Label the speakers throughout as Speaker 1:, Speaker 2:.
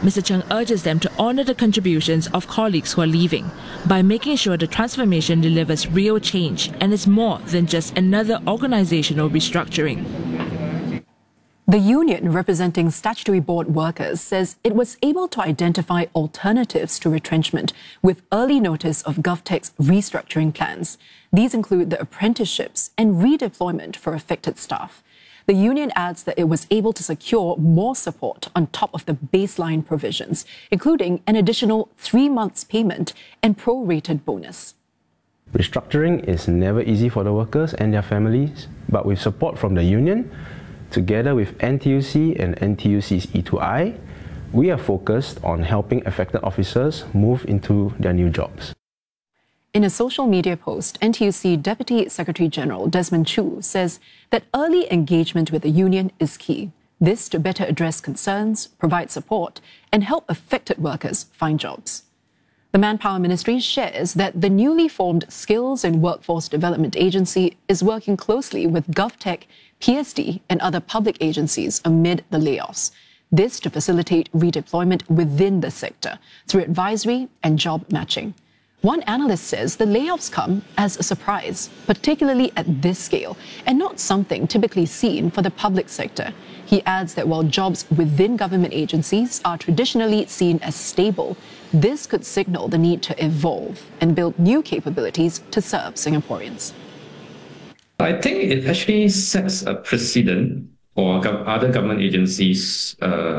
Speaker 1: Mr. Cheng urges them to honour the contributions of colleagues who are leaving by making sure the transformation delivers real change and is more than just another organisational restructuring.
Speaker 2: The union representing statutory board workers says it was able to identify alternatives to retrenchment with early notice of GovTech's restructuring plans. These include the apprenticeships and redeployment for affected staff. The union adds that it was able to secure more support on top of the baseline provisions, including an additional 3 months payment and prorated bonus.
Speaker 3: Restructuring is never easy for the workers and their families, but with support from the union, together with NTUC and NTUC's E2I, we are focused on helping affected officers move into their new jobs.
Speaker 2: In a social media post, NTUC Deputy Secretary General Desmond Chu says that early engagement with the union is key. This to better address concerns, provide support, and help affected workers find jobs. The Manpower Ministry shares that the newly formed Skills and Workforce Development Agency is working closely with GovTech, PSD, and other public agencies amid the layoffs. This to facilitate redeployment within the sector through advisory and job matching. One analyst says the layoffs come as a surprise, particularly at this scale, and not something typically seen for the public sector. He adds that while jobs within government agencies are traditionally seen as stable, this could signal the need to evolve and build new capabilities to serve Singaporeans.
Speaker 4: I think it actually sets a precedent for other government agencies.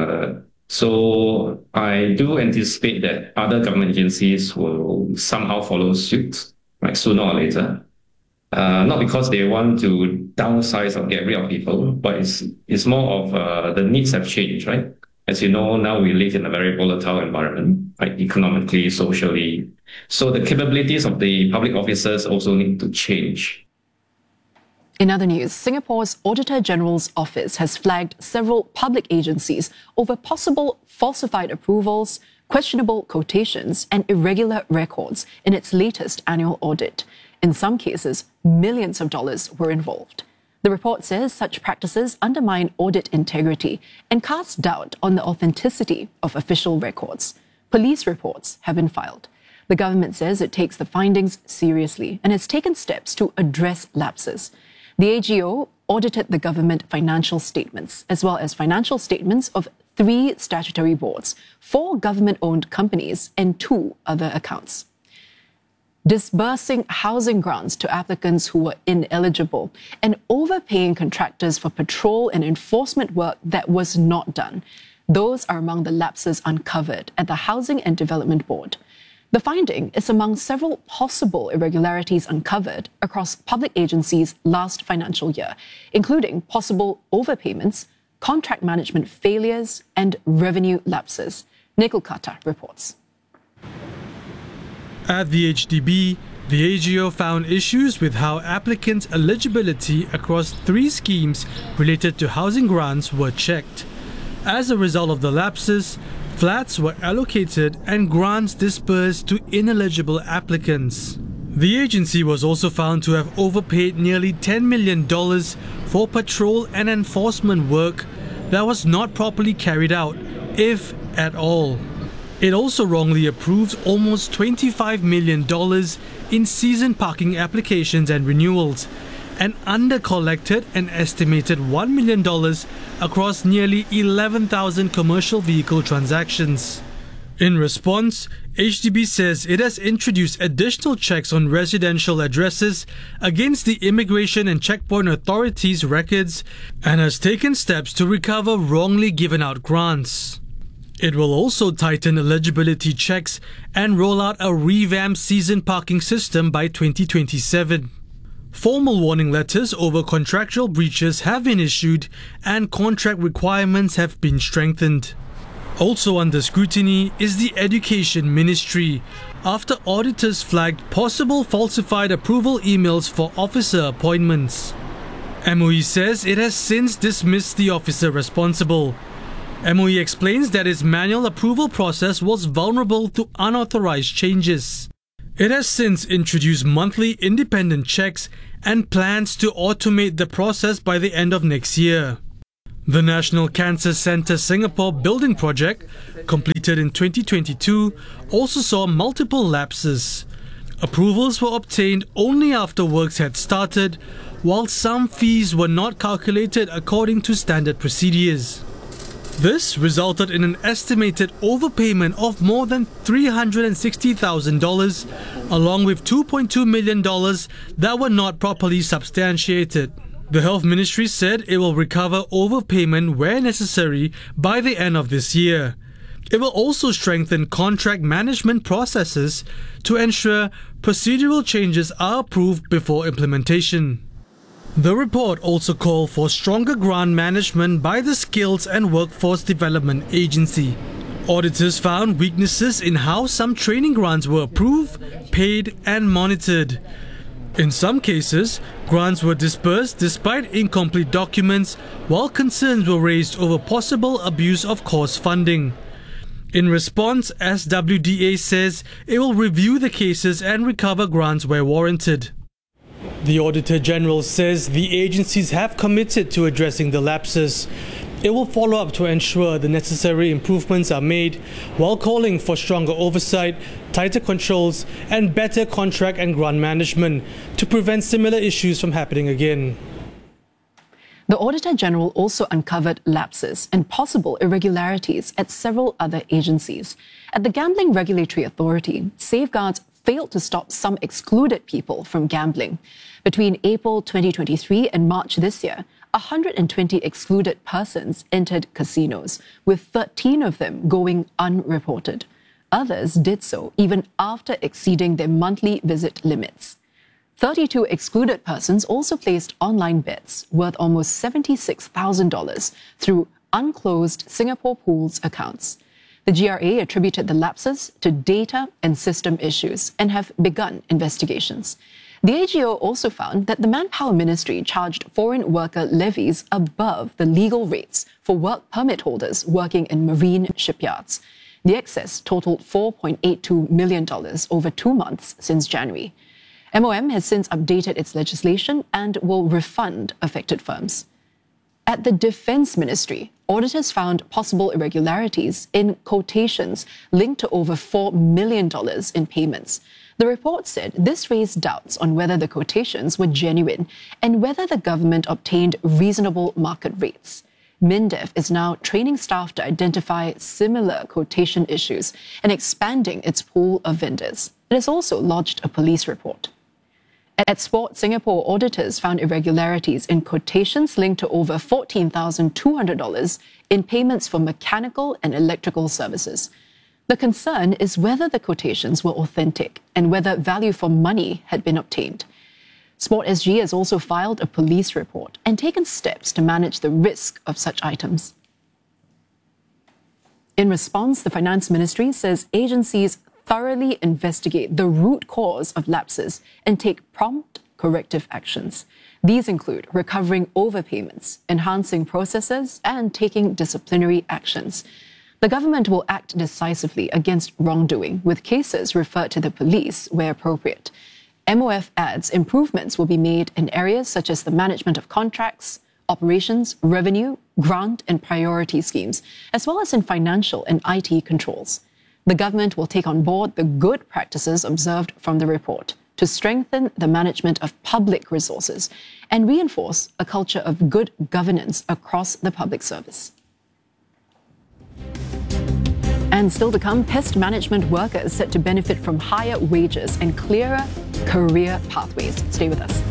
Speaker 4: So I do anticipate that other government agencies will somehow follow suit, like sooner or later. Not because they want to downsize or get rid of people, but it's more of the needs have changed, right? As you know, now we live in a very volatile environment, like economically, socially. So the capabilities of the public officers also need to change.
Speaker 2: In other news, Singapore's Auditor General's Office has flagged several public agencies over possible falsified approvals, questionable quotations, and irregular records in its latest annual audit. In some cases, millions of dollars were involved. The report says such practices undermine audit integrity and cast doubt on the authenticity of official records. Police reports have been filed. The government says it takes the findings seriously and has taken steps to address lapses. The AGO audited the government financial statements, as well as financial statements of 3 statutory boards, 4 government-owned companies, and 2 other accounts. Disbursing housing grants to applicants who were ineligible and overpaying contractors for patrol and enforcement work that was not done. Those are among the lapses uncovered at the Housing and Development Board. The finding is among several possible irregularities uncovered across public agencies last financial year, including possible overpayments, contract management failures, and revenue lapses. Nikhil Kata reports.
Speaker 5: At the HDB, the AGO found issues with how applicants' eligibility across 3 schemes related to housing grants were checked. As a result of the lapses, flats were allocated and grants dispersed to ineligible applicants. The agency was also found to have overpaid nearly $10 million for patrol and enforcement work that was not properly carried out, if at all. It also wrongly approved almost $25 million in season parking applications and renewals, and under-collected an estimated $1 million across nearly 11,000 commercial vehicle transactions. In response, HDB says it has introduced additional checks on residential addresses against the Immigration and Checkpoint Authority's records and has taken steps to recover wrongly given out grants. It will also tighten eligibility checks and roll out a revamped season parking system by 2027. Formal warning letters over contractual breaches have been issued and contract requirements have been strengthened. Also under scrutiny is the Education Ministry, after auditors flagged possible falsified approval emails for officer appointments. MOE says it has since dismissed the officer responsible. MOE explains that its manual approval process was vulnerable to unauthorized changes. It has since introduced monthly independent checks and plans to automate the process by the end of next year. The National Cancer Centre Singapore building project, completed in 2022, also saw multiple lapses. Approvals were obtained only after works had started, while some fees were not calculated according to standard procedures. This resulted in an estimated overpayment of more than $360,000, along with $2.2 million that were not properly substantiated. The Health Ministry said it will recover overpayment where necessary by the end of this year. It will also strengthen contract management processes to ensure procedural changes are approved before implementation. The report also called for stronger grant management by the Skills and Workforce Development Agency. Auditors found weaknesses in how some training grants were approved, paid and monitored. In some cases, grants were disbursed despite incomplete documents, while concerns were raised over possible abuse of course funding. In response, SWDA says it will review the cases and recover grants where warranted. The Auditor General says the agencies have committed to addressing the lapses. It will follow up to ensure the necessary improvements are made, while calling for stronger oversight, tighter controls, and better contract and grant management to prevent similar issues from happening again.
Speaker 2: The Auditor General also uncovered lapses and possible irregularities at several other agencies. At the Gambling Regulatory Authority, safeguards failed to stop some excluded people from gambling. Between April 2023 and March this year, 120 excluded persons entered casinos, with 13 of them going unreported. Others did so even after exceeding their monthly visit limits. 32 excluded persons also placed online bets worth almost $76,000 through unclosed Singapore Pools accounts. The GRA attributed the lapses to data and system issues and have begun investigations. The AGO also found that the Manpower Ministry charged foreign worker levies above the legal rates for work permit holders working in marine shipyards. The excess totaled $4.82 million over 2 months since January. MOM has since updated its legislation and will refund affected firms. At the Defence Ministry, auditors found possible irregularities in quotations linked to over $4 million in payments. The report said this raised doubts on whether the quotations were genuine and whether the government obtained reasonable market rates. MINDEF is now training staff to identify similar quotation issues and expanding its pool of vendors. It has also lodged a police report. At Sport Singapore, auditors found irregularities in quotations linked to over $14,200 in payments for mechanical and electrical services. The concern is whether the quotations were authentic and whether value for money had been obtained. Sport SG has also filed a police report and taken steps to manage the risk of such items. In response, the Finance Ministry says agencies thoroughly investigate the root cause of lapses and take prompt corrective actions. These include recovering overpayments, enhancing processes, and taking disciplinary actions. The government will act decisively against wrongdoing, with cases referred to the police where appropriate. MOF adds improvements will be made in areas such as the management of contracts, operations, revenue, grant and priority schemes, as well as in financial and IT controls. The government will take on board the good practices observed from the report to strengthen the management of public resources and reinforce a culture of good governance across the public service. And still to come, pest management workers set to benefit from higher wages and clearer career pathways. Stay with us.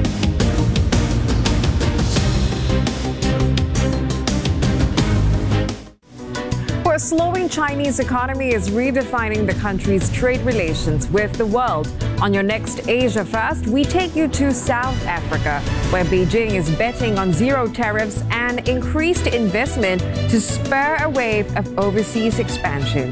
Speaker 6: A slowing Chinese economy is redefining the country's trade relations with the world. On your next Asia First, we take you to South Africa, where Beijing is betting on zero tariffs and increased investment to spur a wave of overseas expansion.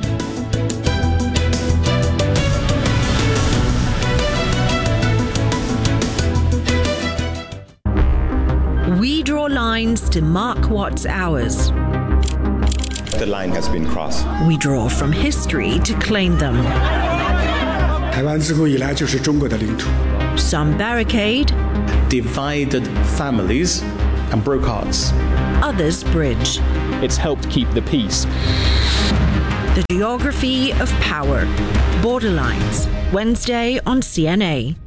Speaker 7: We draw lines to mark what's ours.
Speaker 8: The line has been crossed.
Speaker 7: We draw from history to claim them.
Speaker 9: 台湾自古以来就是中国的领土。
Speaker 7: Some barricade,
Speaker 8: Divided families and broke hearts.
Speaker 7: others bridge.
Speaker 10: It's helped keep the peace.
Speaker 7: The geography of power. Borderlines. Wednesday on CNA.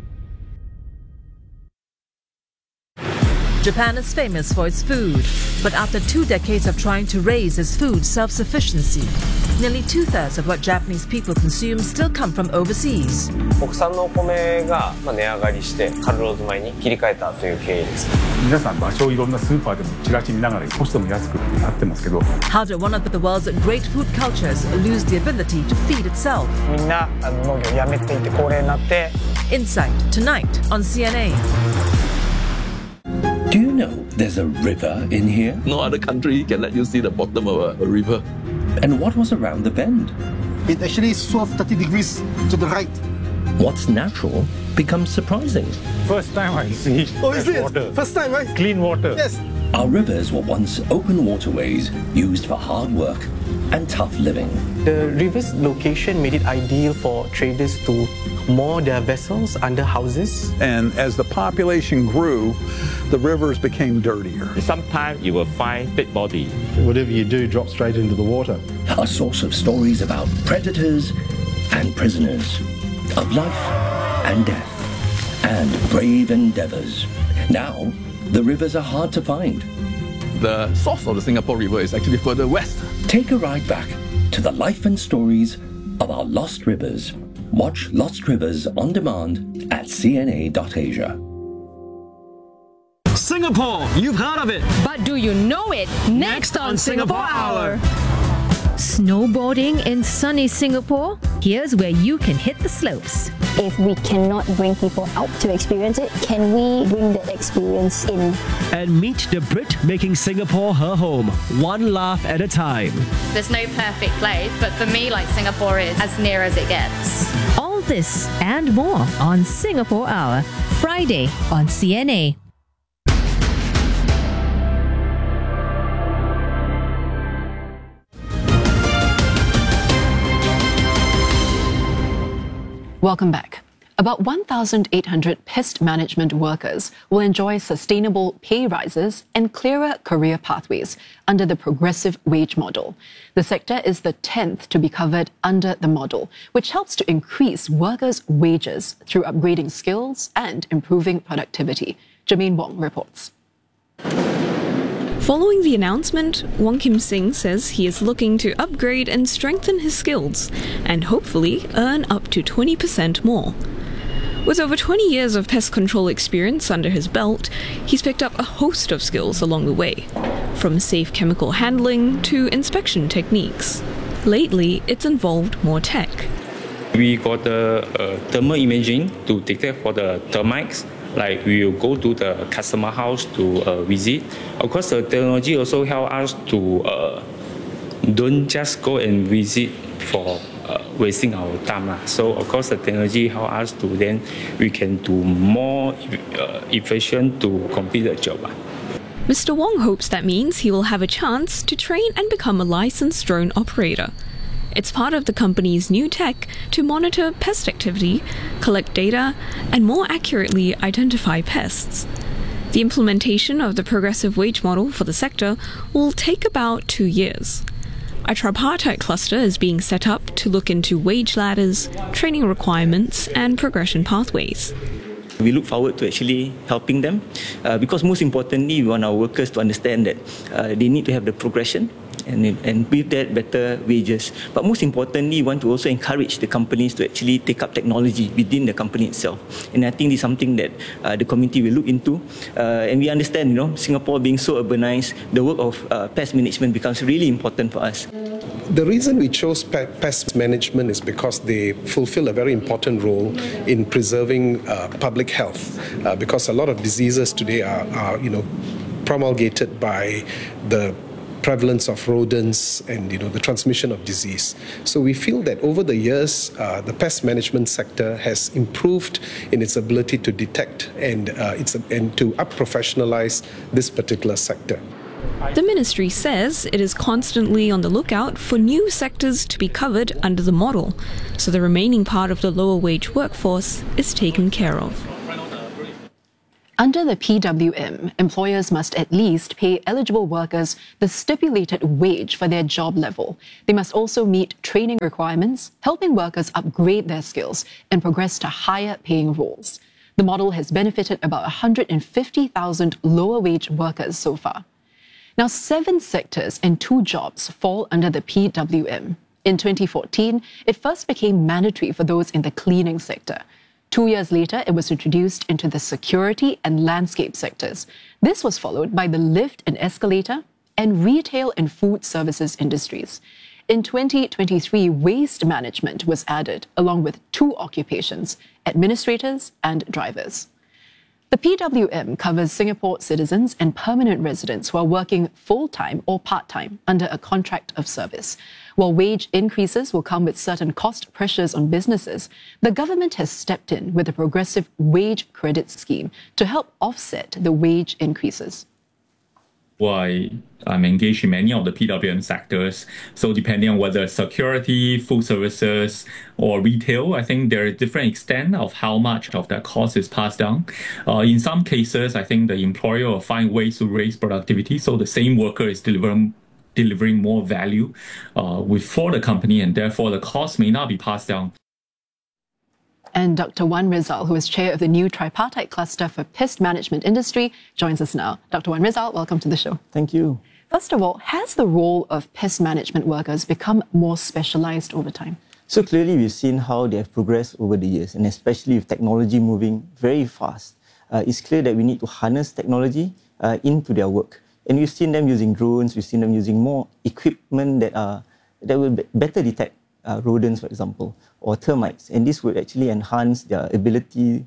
Speaker 1: Japan is famous for its food, but after 2 decades of trying to raise its food self-sufficiency, nearly 2/3 of what Japanese people consume still come from overseas.
Speaker 11: 国産のお米が値上がりして春ローズ米に切り替えたという経緯です。
Speaker 12: 皆さん場所をいろんなスーパーでもチラシ見ながら少しでも安くってなってますけど。
Speaker 1: How did one of the world's great food cultures lose the ability to feed itself?
Speaker 11: みんな農業をやめていて高齢になって。
Speaker 1: Insight tonight on CNA.
Speaker 13: Do you know there's a river in here?
Speaker 14: No other country can let you see the bottom of a river.
Speaker 13: And what was around the bend?
Speaker 15: It actually swerved 30 degrees to the right.
Speaker 13: What's natural becomes surprising.
Speaker 12: First time I see water.
Speaker 15: First time, right?
Speaker 12: Clean water.
Speaker 15: Yes.
Speaker 13: Our rivers were once open waterways used for hard work and tough living.
Speaker 16: The river's location made it ideal for traders to moor their vessels under houses.
Speaker 17: And as the population grew, the rivers became dirtier.
Speaker 18: Sometimes you will find dead body.
Speaker 19: Whatever you do drops straight into the water.
Speaker 13: A source of stories about predators and prisoners, of life and death, and brave endeavors. Now, the rivers are hard to find.
Speaker 14: The source of the Singapore River is actually further west.
Speaker 13: Take a ride back to the life and stories of our lost rivers. Watch Lost Rivers on demand at cna.asia.
Speaker 20: Singapore, you've heard of it.
Speaker 21: But do you know it? Next on Singapore Hour.
Speaker 22: Snowboarding in sunny Singapore? Here's where you can hit the slopes.
Speaker 23: If we cannot bring people out to experience it, can we bring that experience in?
Speaker 20: And meet the Brit making Singapore her home, one laugh at a time.
Speaker 24: There's no perfect place, but for me, like, Singapore is as near as it gets.
Speaker 22: All this and more on Singapore Hour, Friday on CNA.
Speaker 2: Welcome back. About 1,800 pest management workers will enjoy sustainable pay rises and clearer career pathways under the progressive wage model. The sector is the 10th to be covered under the model, which helps to increase workers' wages through upgrading skills and improving productivity. Jermaine Wong reports.
Speaker 25: Following the announcement, Wong Kim Sing says he is looking to upgrade and strengthen his skills and hopefully earn up to 20% more. With over 20 years of pest control experience under his belt, he's picked up a host of skills along the way, from safe chemical handling to inspection techniques. Lately, it's involved more tech.
Speaker 4: We got the thermal imaging to detect for the termites. Like we will go to the customer house to visit. Of course, the technology also help us to don't just go and visit for wasting our time. So of course, the technology help us to then we can do more efficient to complete the job.
Speaker 25: Mr. Wong hopes that means he will have a chance to train and become a licensed drone operator. It's part of the company's new tech to monitor pest activity, collect data, and more accurately identify pests. The implementation of the progressive wage model for the sector will take about 2 years. A tripartite cluster is being set up to look into wage ladders, training requirements, and progression pathways.
Speaker 26: We look forward to actually helping them because most importantly, we want our workers to understand that they need to have the progression and with that better wages. But most importantly, we want to also encourage the companies to actually take up technology within the company itself. And I think this is something that the community will look into. And we understand, Singapore being so urbanized, the work of pest management becomes really important for us.
Speaker 27: The reason we chose pest management is because they fulfill a very important role in preserving public health. Because a lot of diseases today are promulgated by the prevalence of rodents and the transmission of disease. So we feel that over the years, the pest management sector has improved in its ability to detect and to up-professionalize this particular sector.
Speaker 25: The ministry says it is constantly on the lookout for new sectors to be covered under the model, so the remaining part of the lower wage workforce is taken care of.
Speaker 2: Under the PWM, employers must at least pay eligible workers the stipulated wage for their job level. They must also meet training requirements, helping workers upgrade their skills and progress to higher paying roles. The model has benefited about 150,000 lower wage workers so far. Now, 7 sectors and 2 jobs fall under the PWM. In 2014, it first became mandatory for those in the cleaning sector. 2 years later, it was introduced into the security and landscape sectors. This was followed by the lift and escalator and retail and food services industries. In 2023, waste management was added, along with 2 occupations, administrators and drivers. The PWM covers Singapore citizens and permanent residents who are working full-time or part-time under a contract of service. While wage increases will come with certain cost pressures on businesses, the government has stepped in with a progressive wage credit scheme to help offset the wage increases.
Speaker 3: I'm engaged in many of the PWM sectors. So depending on whether security, food services, or retail, I think there is different extent of how much of that cost is passed down. In some cases, I think the employer will find ways to raise productivity. So the same worker is delivering more value for the company, and therefore the cost may not be passed down.
Speaker 2: And Dr. Wan Rizal, who is chair of the new tripartite cluster for pest management industry, joins us now. Dr. Wan Rizal, welcome to the show.
Speaker 26: Thank you.
Speaker 2: First of all, has the role of pest management workers become more specialized over time?
Speaker 26: So clearly we've seen how they have progressed over the years, and especially with technology moving very fast. It's clear that we need to harness technology into their work. And we've seen them using drones, we've seen them using more equipment that will better detect rodents, for example, or termites. And this would actually enhance their ability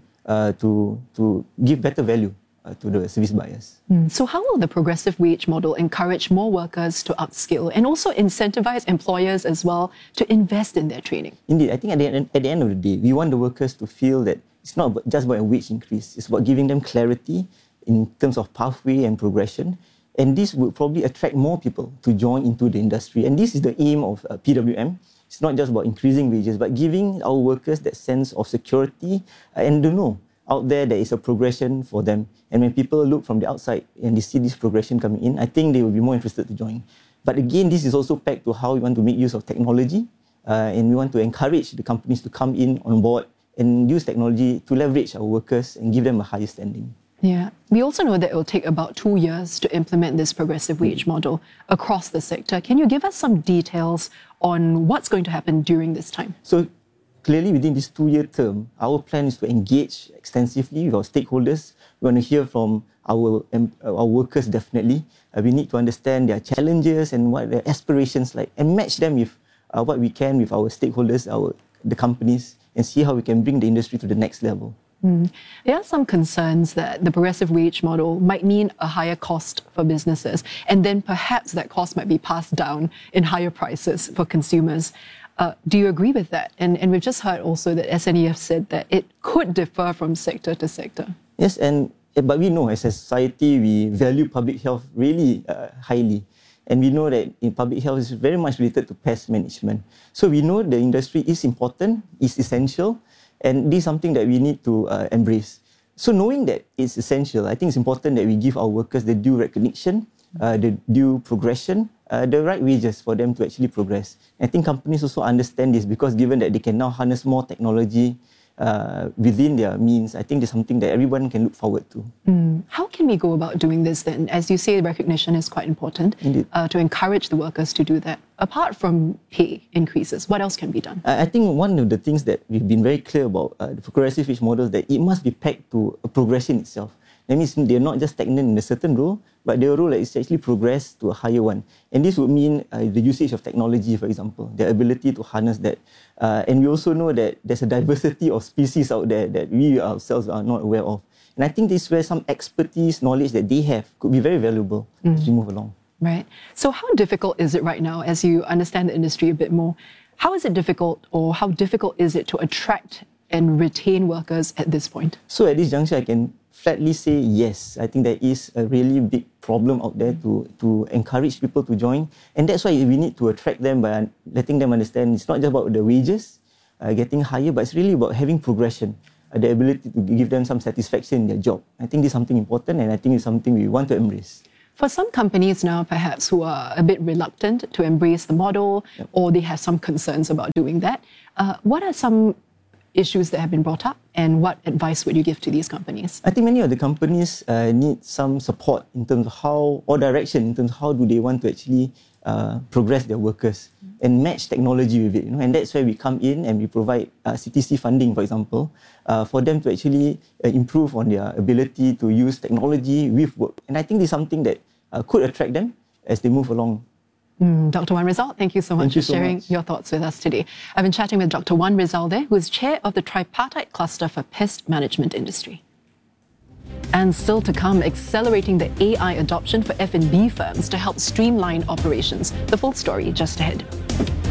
Speaker 26: to give better value to the service buyers.
Speaker 2: So how will the progressive wage model encourage more workers to upskill and also incentivize employers as well to invest in their training?
Speaker 26: Indeed, I think at the end of the day, we want the workers to feel that it's not just about a wage increase, it's about giving them clarity in terms of pathway and progression. And this would probably attract more people to join into the industry. And this is the aim of PWM. It's not just about increasing wages, but giving our workers that sense of security and to know out there is a progression for them. And when people look from the outside and they see this progression coming in, I think they will be more interested to join. But again, this is also pegged to how we want to make use of technology, and we want to encourage the companies to come in on board and use technology to leverage our workers and give them a higher standing.
Speaker 2: Yeah. We also know that it will take about 2 years to implement this progressive wage model across the sector. Can you give us some details on what's going to happen during this time?
Speaker 26: So clearly within this 2-year term, our plan is to engage extensively with our stakeholders. We want to hear from our workers definitely. We need to understand their challenges and what their aspirations like, and match them with what we can with our stakeholders, the companies, and see how we can bring the industry to the next level.
Speaker 2: There are some concerns that the progressive wage model might mean a higher cost for businesses, and then perhaps that cost might be passed down in higher prices for consumers. Do you agree with that? And we've just heard also that SNEF said that it could differ from sector to sector.
Speaker 26: Yes, but we know as a society we value public health really highly. And we know that in public health is very much related to pest management. So we know the industry is important, is essential, and this is something that we need to embrace. So knowing that it's essential, I think it's important that we give our workers the due recognition, the due progression, the right wages for them to actually progress. I think companies also understand this because given that they can now harness more technology within their means, I think there's something that everyone can look forward to.
Speaker 2: How can we go about doing this then? As you say, recognition is quite important to encourage the workers to do that. Apart from pay increases, what else can be done?
Speaker 26: I think one of the things that we've been very clear about the progressive wage model is that it must be pegged to a progression itself. That means they're not just stagnant in a certain role, but their role is actually progress to a higher one. And this would mean the usage of technology, for example, the ability to harness that. And we also know that there's a diversity of species out there that we ourselves are not aware of. And I think this is where some expertise, knowledge that they have could be very valuable as we move along.
Speaker 2: Right. So how difficult is it right now, as you understand the industry a bit more? How is it difficult, or how difficult is it to attract and retain workers at this point?
Speaker 26: So at this juncture, I can flatly say yes. I think there is a really big problem out there to encourage people to join. And that's why we need to attract them by letting them understand it's not just about the wages getting higher, but it's really about having progression. the ability to give them some satisfaction in their job. I think this is something important, and I think it's something we want to embrace.
Speaker 2: For some companies now, perhaps, who are a bit reluctant to embrace the model, or they have some concerns about doing that, what are some issues that have been brought up, and what advice would you give to these companies?
Speaker 26: I think many of the companies need some support in terms of how, or direction in terms of how do they want to actually progress their workers and match technology with it. And that's where we come in and we provide CTC funding, for example, for them to actually improve on their ability to use technology with work. And I think this is something that could attract them as they move along.
Speaker 2: Dr. Wan Rizal, thank you so much for sharing your thoughts with us today. I've been chatting with Dr. Wan Rizal there, who is chair of the Tripartite Cluster for Pest Management Industry. And still to come, accelerating the AI adoption for F&B firms to help streamline operations. The full story just ahead.